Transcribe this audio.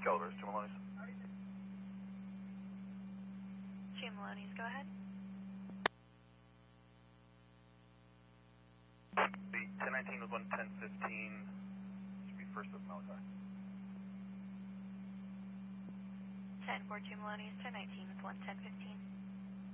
Calibers, 2 Maloney's. 2 Maloney's, go ahead. The 1019 was 11015. Should be first of Malachi. 1042 Maloney's, 1019 with 11015.